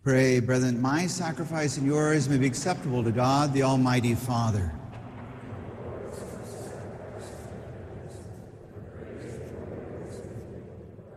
Pray, brethren, my sacrifice and yours may be acceptable to God, the Almighty Father.